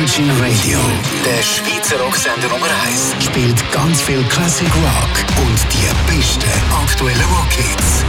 Virgin Radio. Der Schweizer Rocksender Nummer 1 spielt ganz viel Classic Rock und die besten aktuellen Rockhits.